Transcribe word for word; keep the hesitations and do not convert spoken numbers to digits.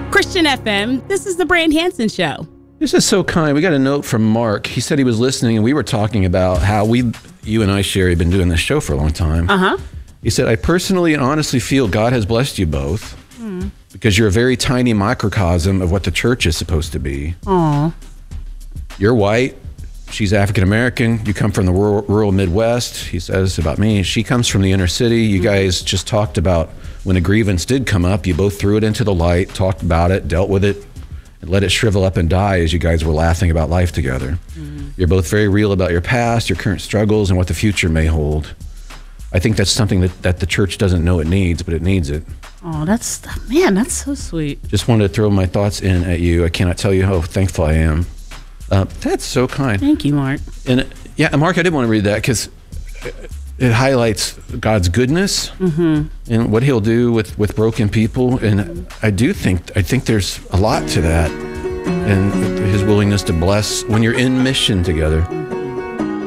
Christian F M, this is the Brand Hansen Show. This is so kind. We got a note from Mark. He said he was listening, and we were talking about how we, you and I, Sherry, have been doing this show for a long time. Uh-huh. He said, I personally and honestly feel God has blessed you both mm. because you're a very tiny microcosm of what the church is supposed to be. Aw. You're white. She's African-American. You come from the rural, rural Midwest. He says about me. She comes from the inner city. You mm. guys just talked about when a grievance did come up, you both threw it into the light, talked about it, dealt with it, and let it shrivel up and die as you guys were laughing about life together. Mm-hmm. You're both very real about your past, your current struggles, and what the future may hold. I think that's something that, that the church doesn't know it needs, but it needs it. Oh, that's, man, that's so sweet. Just wanted to throw my thoughts in at you. I cannot tell you how thankful I am. Uh, that's so kind. Thank you, Mark. And yeah, Mark, I did want to read that because it highlights God's goodness mm-hmm. and what he'll do with, with broken people. And I do think, I think there's a lot to that and his willingness to bless when you're in mission together.